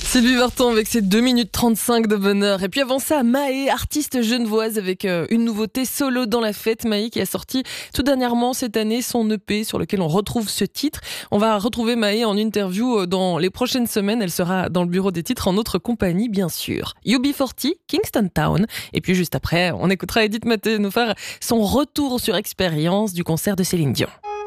Sylvie Vartan avec ses 2 minutes 35 de bonheur. Et puis avant ça, Maë, artiste genevoise avec une nouveauté solo dans la fête. Maë qui a sorti tout dernièrement cette année son EP sur lequel on retrouve ce titre. On va retrouver Maë en interview dans les prochaines semaines. Elle sera dans le bureau des titres en notre compagnie, bien sûr. UB40, Kingston Town. Et puis juste après, on écoutera Edith Maté nous faire son retour sur expérience du concert de Céline Dion.